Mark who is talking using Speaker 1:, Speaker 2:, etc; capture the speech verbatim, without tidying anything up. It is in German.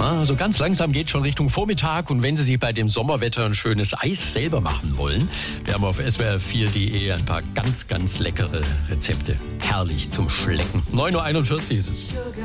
Speaker 1: Ah, so ganz langsam geht schon Richtung Vormittag und wenn Sie sich bei dem Sommerwetter ein schönes Eis selber machen wollen, wir haben auf S W R vier punkt de ein paar ganz, ganz leckere Rezepte. Herrlich zum Schlecken. neun Uhr einundvierzig ist es.